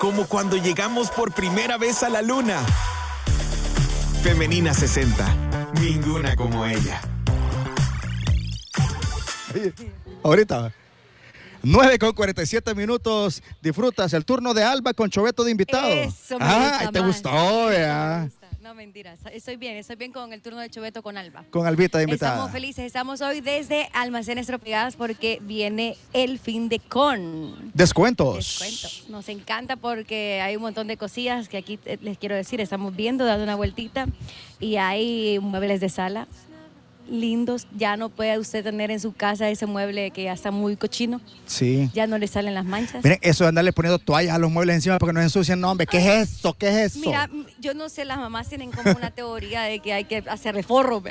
como cuando llegamos por primera vez a la luna. Femenina 60, ninguna como ella. Ahorita, 9:47. Disfrutas el turno de Alba con Choveto de invitado. Eso me gusta ¿te más. gustó? Ya. No, mentiras. Estoy bien con el turno de Choveto con Alba. Con Albita de invitada. Estamos felices. Estamos hoy desde Almacenes Tropigas porque viene el fin de con. Descuentos. Nos encanta porque hay un montón de cosillas que aquí les quiero decir. Estamos viendo, dando una vueltita y hay muebles de sala lindos. Ya no puede usted tener en su casa ese mueble que ya está muy cochino. Sí. Ya no le salen las manchas. Miren, eso de andarle poniendo toallas a los muebles encima para que no se ensucien. No, hombre, ¿qué es eso? ¿Qué es eso? Mira, yo no sé, las mamás tienen como una teoría de que hay que hacerle forro.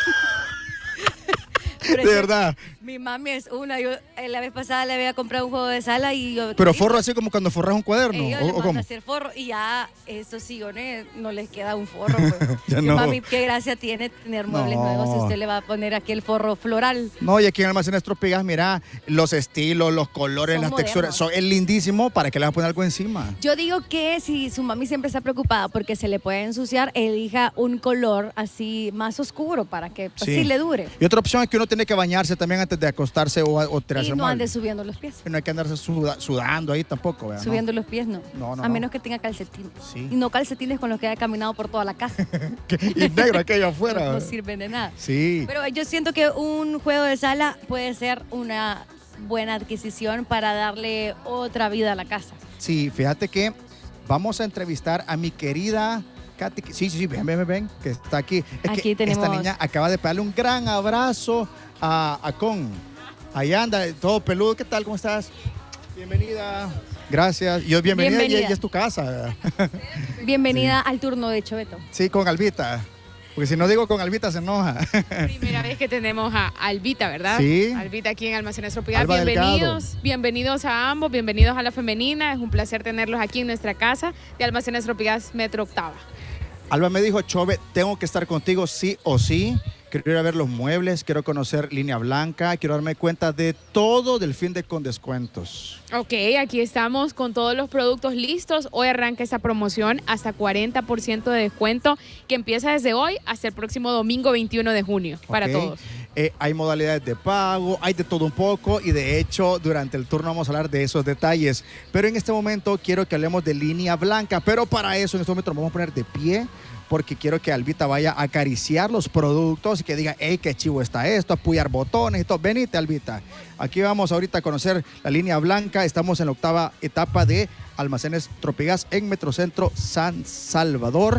De verdad. Mi mami es una. Yo la vez pasada le había comprado un juego de sala y yo... Pero forro así como cuando forras un cuaderno. Ellos ¿O le mandan cómo? a hacer forro y ya esos sillones no les queda un forro. Pues. Ya Mi no. mami, qué gracia tiene tener muebles nuevos si usted le va a poner aquí el forro floral. No, y aquí en Almacenes Tropigas, mira, los estilos, los colores, Son las modernos. texturas. Es lindísimo para que le vas a poner algo encima. Yo digo que si su mami siempre está preocupada porque se le puede ensuciar, elija un color así más oscuro para que así le dure. Y otra opción es que uno tiene que bañarse también antes de acostarse o tirarse Y al no mueble. ande subiendo los pies. No hay que andarse sudando ahí tampoco, ¿verdad? Subiendo los pies, no. No, A menos que tenga calcetines. Sí. Y no calcetines con los que haya caminado por toda la casa. Y negro aquello afuera. No sirven de nada. Sí. Pero yo siento que un juego de sala puede ser una buena adquisición para darle otra vida a la casa. Sí, fíjate que vamos a entrevistar a mi querida Katy. Sí, ven, que está aquí. Es Aquí que tenemos... esta niña acaba de pegarle un gran abrazo a Con. Allá anda, todo peludo. ¿Qué tal? ¿Cómo estás? Bienvenida. Gracias. Y hoy bienvenida. Bienvenida. Y es tu casa. Bienvenida al turno de Choveto. Sí, con Albita. Porque si no digo con Albita se enoja. Primera vez que tenemos a Albita, ¿verdad? Sí. Albita aquí en Almacenes Tropigas. Alba Bienvenidos a ambos, bienvenidos a la femenina. Es un placer tenerlos aquí en nuestra casa de Almacenes Tropigas Metro Octava. Alba me dijo, Chove, tengo que estar contigo sí o sí. Quiero ir a ver los muebles, quiero conocer Línea Blanca, quiero darme cuenta de todo del fin de con descuentos. Ok, aquí estamos con todos los productos listos. Hoy arranca esta promoción hasta 40% de descuento que empieza desde hoy hasta el próximo domingo 21 de junio para todos. Hay modalidades de pago, hay de todo un poco y de hecho durante el turno vamos a hablar de esos detalles. Pero en este momento quiero que hablemos de Línea Blanca, pero para eso en este momento nos vamos a poner de pie porque quiero que Albita vaya a acariciar los productos y que diga, hey, qué chivo está esto, apoyar botones y todo. Venite, Albita. Aquí vamos ahorita a conocer la Línea Blanca. Estamos en la octava etapa de Almacenes Tropigas en Metrocentro San Salvador.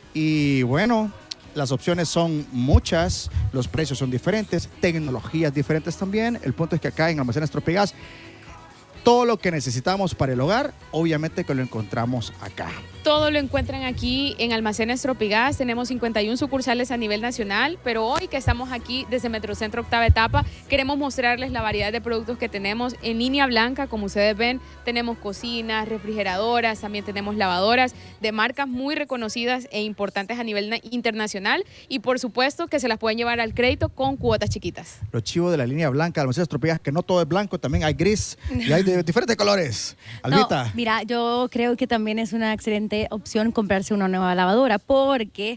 Y bueno, las opciones son muchas, los precios son diferentes, tecnologías diferentes también. El punto es que acá en Almacenes Tropigas, todo lo que necesitamos para el hogar, obviamente que lo encontramos acá. Todo lo encuentran aquí en Almacenes Tropigas. Tenemos 51 sucursales a nivel nacional, pero hoy que estamos aquí desde Metrocentro Octava Etapa, queremos mostrarles la variedad de productos que tenemos en Línea Blanca. Como ustedes ven, tenemos cocinas, refrigeradoras, también tenemos lavadoras de marcas muy reconocidas e importantes a nivel internacional y por supuesto que se las pueden llevar al crédito con cuotas chiquitas. Lo chivo de la Línea Blanca, Almacenes Tropigas, que no todo es blanco, también hay gris y hay de diferentes colores. Albita. No, mira, yo creo que también es una excelente opción comprarse una nueva lavadora porque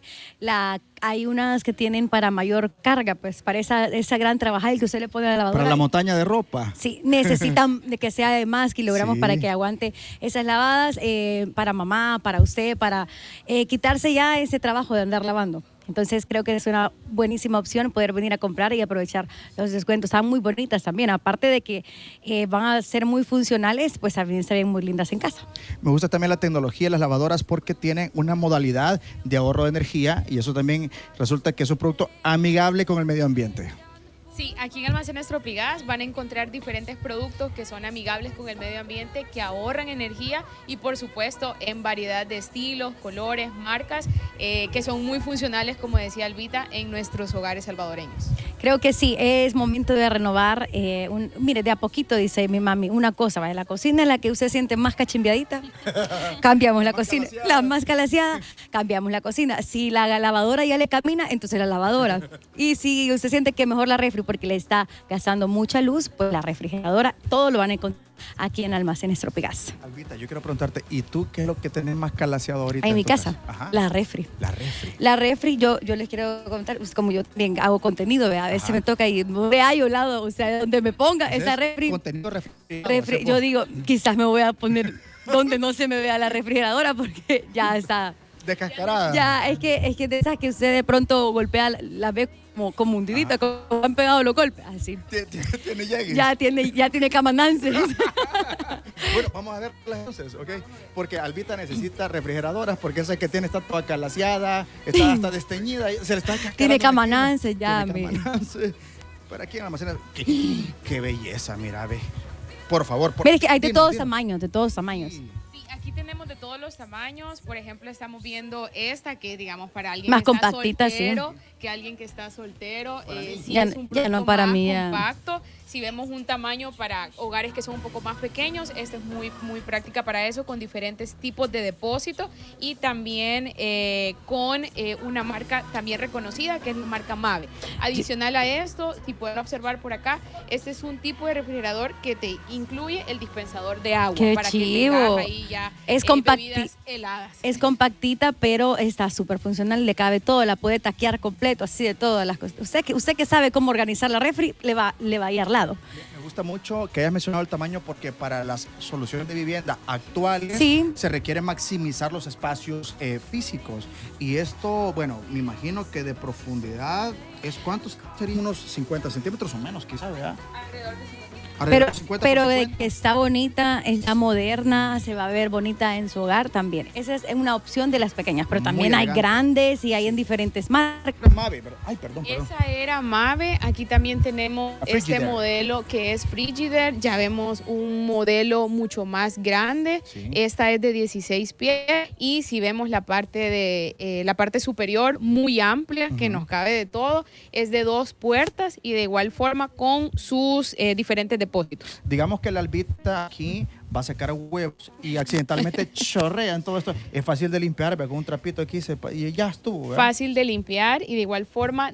hay unas que tienen para mayor carga, pues para esa gran trabajada que usted le pone a la lavadora. Para la montaña de ropa. Sí, necesitan de que sea de más kilogramos Sí. para que aguante esas lavadas, para mamá, para usted, para quitarse ya ese trabajo de andar lavando. Entonces creo que es una buenísima opción poder venir a comprar y aprovechar los descuentos. Están muy bonitas también, aparte de que van a ser muy funcionales, pues también se ven muy lindas en casa. Me gusta también la tecnología de las lavadoras porque tienen una modalidad de ahorro de energía y eso también resulta que es un producto amigable con el medio ambiente. Sí, aquí en Almacenes Tropigas van a encontrar diferentes productos que son amigables con el medio ambiente, que ahorran energía y por supuesto en variedad de estilos, colores, marcas, que son muy funcionales, como decía Albita, en nuestros hogares salvadoreños. Creo que sí, es momento de renovar. Mire, de a poquito, dice mi mami, una cosa, ¿vale? La cocina en la que usted siente más cachimbiadita, cambiamos la cocina. La más calaseada, cambiamos la cocina. Si la lavadora ya le camina, entonces la lavadora. Y si usted siente que mejor la refri porque le está gastando mucha luz, pues la refrigeradora, todo lo van a encontrar aquí en Almacenes Tropigas. Albita, yo quiero preguntarte, ¿y tú qué es lo que tenés más calaseado ahorita? En mi tu casa, Ajá. la refri. La refri. La refri, yo les quiero contar, pues, como yo también hago contenido, ¿vea? A veces Ajá. me toca ir de ahí a un lado, o sea, donde me ponga esa refri. Contenido refri. Yo digo, quizás me voy a poner donde no se me vea la refrigeradora porque ya está. Descascarada. Ya, es que de esas que usted de pronto golpea, la ve como hundidita, como han pegado los golpes, así. Tiene llegues. Ya tiene camanance. Bueno, vamos a ver las luces, ¿ok? Porque Albita necesita refrigeradoras porque esa que tiene está toda calaseada, está hasta desteñida, se le está cascarando. Tiene la esquina. camanance ya, Tiene mire. camanance. Pero aquí en Almacenes, qué belleza, mira, ve. Por favor. Mire, es que hay de dinos, todos dinos. tamaños, de todos tamaños. Sí. Sí, aquí tenemos de todos los tamaños. Por ejemplo, estamos viendo esta que, digamos, para alguien Más que está compactita, sí. soltero, que alguien que está soltero, sí Ya es un no producto para más mí, ya. compacto. Si vemos un tamaño para hogares que son un poco más pequeños, esta es muy práctica para eso, con diferentes tipos de depósito y también con una marca también reconocida, que es la marca Mave. Adicional a esto, si pueden observar por acá, este es un tipo de refrigerador que te incluye el dispensador de agua. ¡Qué para chivo! Que tengas ahí ya Es bebidas heladas. Es compactita, pero está súper funcional, le cabe todo, la puede taquear completo, así de todas las cosas. Usted que sabe cómo organizar la refri, le va a ir al lado. Me gusta mucho que hayas mencionado el tamaño porque para las soluciones de vivienda actuales Sí. se requiere maximizar los espacios físicos. Y esto, bueno, me imagino que de profundidad es ¿cuántos serían? Unos 50 centímetros o menos, quizás, ¿verdad? Alrededor de 50. Alrededor de 50 por Pero de 50. que está bonita, está moderna, se va a ver bonita en su hogar también. Esa es una opción de las pequeñas, pero Muy también hay elegante. grandes y hay en diferentes marcas. Mave, ay, perdón. Esa era Mave. Aquí también tenemos La este Frigidaire. modelo que es Frigidaire. Ya vemos un modelo mucho más grande. Sí. Esta es de 16 pies y si vemos la parte de la parte superior muy amplia que nos cabe de todo, es de 2 puertas y de igual forma con sus diferentes depósitos. Digamos que la albita aquí va a sacar huevos y accidentalmente chorrea en todo esto. Es fácil de limpiar, ve, con un trapito aquí y ya estuvo, ¿verdad? Fácil de limpiar y de igual forma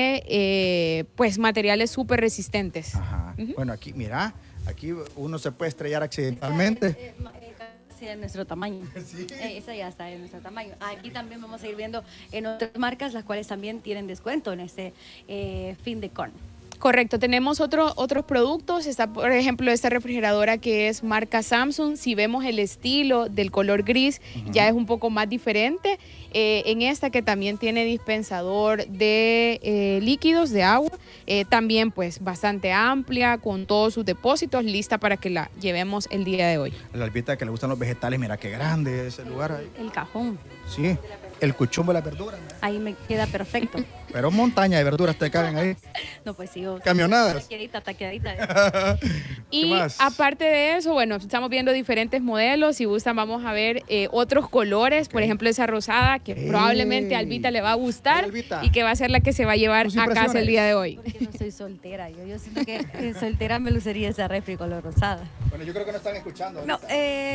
de pues materiales súper resistentes. Ajá. Bueno, aquí, mira, aquí uno se puede estrellar accidentalmente. Sí, de nuestro tamaño. Esa ya está de nuestro tamaño. Aquí también vamos a ir viendo en otras marcas, las cuales también tienen descuento en este fin de con. Correcto, tenemos otros productos. Está, por ejemplo, esta refrigeradora que es marca Samsung. Si vemos el estilo del color gris, ya es un poco más diferente. En esta que también tiene dispensador de líquidos, de agua, también pues bastante amplia, con todos sus depósitos, lista para que la llevemos el día de hoy. La albita que le gustan los vegetales, mira qué grande es ese lugar ahí. El cajón, Sí, el cuchumbo de las verduras. ¿no? ahí me queda perfecto. Pero montaña de verduras te caben ahí. No, pues sigo. Camionadas. Taqueadita. Y más? aparte de eso, bueno, estamos viendo diferentes modelos. Si gustan, vamos a ver otros colores. Por ejemplo, esa rosada que probablemente a Albita le va a gustar Ay, Albita. y que va a ser la que se va a llevar Tus a casa impresiones. el día de hoy. Porque no soy soltera. Yo siento que soltera me lucería esa refri color rosada. Bueno, yo creo que no están escuchando. No,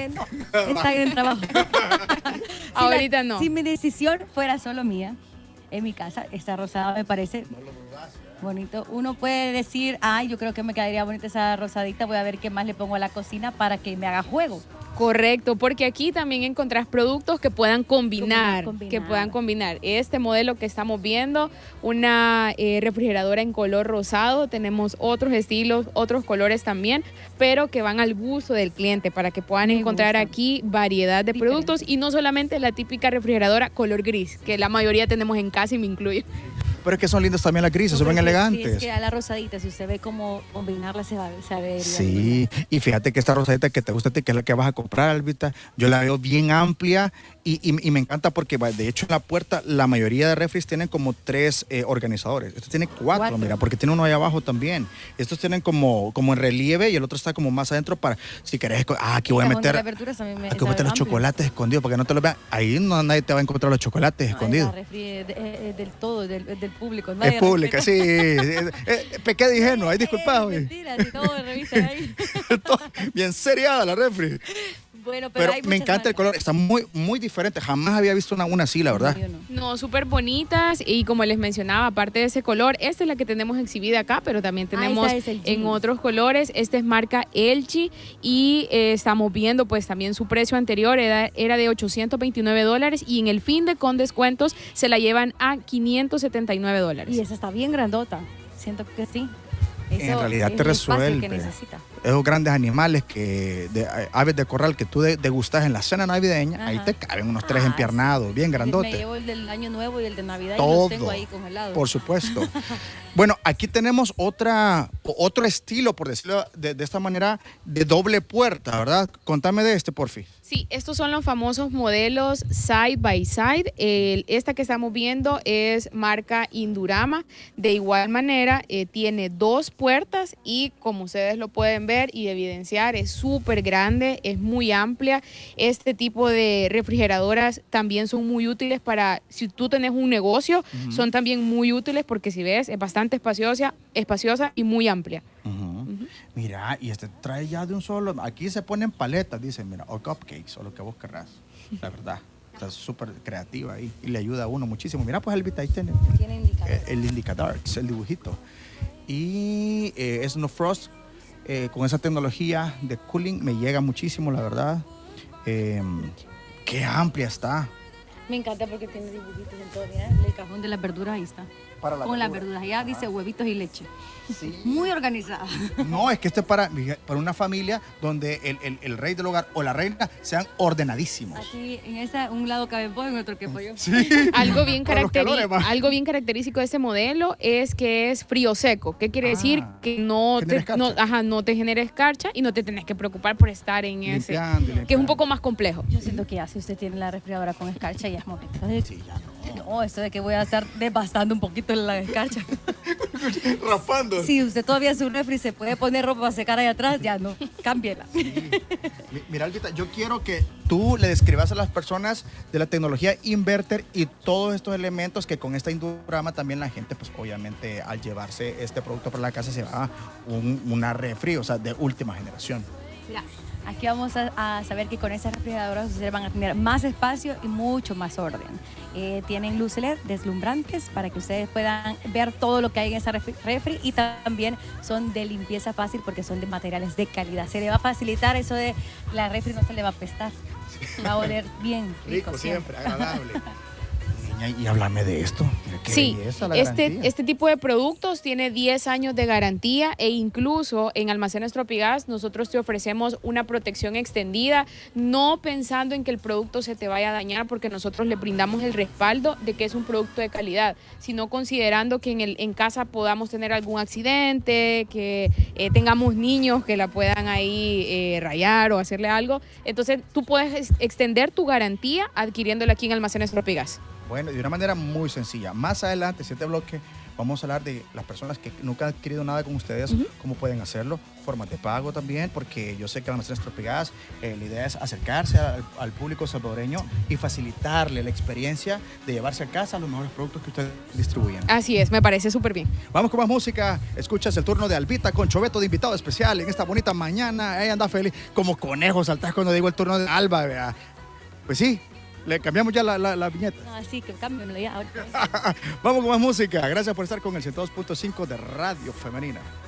está en el trabajo. Ahorita no. Si mi decisión fuera solo mía, en mi casa, esta rosada me parece bonito. Uno puede decir, ay, yo creo que me quedaría bonita esa rosadita, voy a ver qué más le pongo a la cocina para que me haga juego. Correcto, porque aquí también encontrás productos que puedan combinar, Combinar. que puedan combinar. Este modelo que estamos viendo, una refrigeradora en color rosado, tenemos otros estilos, otros colores también, pero que van al gusto del cliente para que puedan Me encontrar gusta. aquí variedad de Diferente. productos y no solamente la típica refrigeradora color gris, que la mayoría tenemos en casa y me incluyo. Pero es que son lindas también las grises, son bien Porque elegantes. sí, es que a la rosadita, si usted ve cómo combinarla, se ve. Sí, y fíjate que esta rosadita que te gusta a ti, que es la que vas a comprar, Albita, yo la veo bien amplia y me encanta porque, de hecho, en la puerta la mayoría de refris tienen como 3 organizadores. Este tiene 4, mira, porque tiene uno ahí abajo también. Estos tienen como en relieve y el otro está como más adentro para, si querés, aquí voy a meter, aquí voy a meter los chocolates escondidos para que no te los vean. Ahí no nadie te va a encontrar los chocolates escondidos. La refri del todo, del público. Es pública, sí. Pequeño ingenuo, ahí disculpado. Mentira, si todo revisan ahí. Bien seriada la refri. Bueno, Pero hay me muchas encanta el marcas. color, está muy diferente. Jamás había visto una así, la verdad. Yo no. No, súper bonitas y como les mencionaba, aparte de ese color, esta es la que tenemos exhibida acá, pero también tenemos esa es el en jean. otros colores. Esta es marca Elchi y estamos viendo pues también su precio anterior era de $829 y en el fin de con descuentos se la llevan a $579. Y esa está bien grandota. Siento que sí. En realidad es te el espacio resuelve. que necesita. Esos grandes animales aves de corral que tú degustas en la cena navideña, ahí Ajá. te caben unos 3 empiernados, bien Me grandotes. llevo el del año nuevo y el de Navidad y Todo. los tengo ahí congelados. Por supuesto. Bueno, aquí tenemos otro estilo, por decirlo de esta manera, de doble puerta, ¿verdad? Contame de este, porfi. Sí, estos son los famosos modelos side by side. Esta que estamos viendo es marca Indurama. De igual manera, tiene 2 puertas y como ustedes lo pueden ver y evidenciar, es súper grande, es muy amplia. Este tipo de refrigeradoras también son muy útiles para, si tú tenés un negocio, son también muy útiles porque si ves, es bastante espaciosa y muy amplia. Mira, y este trae ya de un solo. Aquí se ponen paletas, dicen, mira, o cupcakes, o lo que vos querrás. La verdad, está súper creativa ahí y le ayuda a uno muchísimo. Mira, pues Elvita, ahí tiene Tiene indicador. el indicador, el dibujito. Y es no frost, con esa tecnología de cooling me llega muchísimo, la verdad. Qué amplia está. Me encanta porque tiene dibujitos en todo. Mira, el cajón de las verduras ahí está. Para la Con las verdura. verduras. Ya dice huevitos y leche. Sí. Muy organizada. No, es que este es para una familia donde el rey del hogar o la reina sean ordenadísimos. Aquí en esa, un lado cabe pollo, en otro que pollo. Sí. Algo bien, Para los calores, va. algo bien característico de este modelo es que es frío seco. ¿Qué quiere decir? Que no genera te, escarcha. no te genera escarcha y no te tenés que preocupar por estar en ese. Limpiando y Que es un limpiando. poco más complejo. Yo siento que ya si usted tiene la refrigeradora con escarcha ya es momento de... Sí, ya no. No, esto de que voy a estar devastando un poquito la escarcha. Rapando. Si usted todavía su refri se puede poner ropa a secar ahí atrás, ya no, cámbiela. Mira, Albita, yo quiero que tú le describas a las personas de la tecnología inverter y todos estos elementos que con esta Indurama también la gente, pues obviamente al llevarse este producto para la casa se va a una refri, o sea, de última generación. Mira, aquí vamos a saber que con esas refrigeradoras ustedes van a tener más espacio y mucho más orden. Tienen luces LED deslumbrantes para que ustedes puedan ver todo lo que hay en esa refri y también son de limpieza fácil porque son de materiales de calidad. Se le va a facilitar eso de la refri, no se le va a apestar. Va a oler bien rico siempre. agradable. Niña, y háblame de esto. Mira qué Sí, belleza, la garantía. este tipo de productos tiene 10 años de garantía e incluso en Almacenes Tropigas nosotros te ofrecemos una protección extendida, no pensando en que el producto se te vaya a dañar porque nosotros le brindamos el respaldo de que es un producto de calidad, sino considerando que en casa podamos tener algún accidente, que tengamos niños que la puedan ahí rayar o hacerle algo. Entonces tú puedes extender tu garantía adquiriéndola aquí en Almacenes Tropigas. Bueno, de una manera muy sencilla. Más adelante, en este bloque, vamos a hablar de las personas que nunca han adquirido nada con ustedes, cómo pueden hacerlo, formas de pago también, porque yo sé que Almacenes Tropigas, la idea es acercarse al público salvadoreño y facilitarle la experiencia de llevarse a casa los mejores productos que ustedes distribuyen. Así es, me parece súper bien. Vamos con más música. Escuchas el turno de Albita con Choveto de invitado especial en esta bonita mañana. Ella anda feliz, como conejo saltás cuando digo el turno de Alba, ¿verdad? Pues sí. Le cambiamos ya la viñeta. No, así que cámbiamelo ya ahorita. Vamos con más música. Gracias por estar con el 102.5 de Radio Femenina.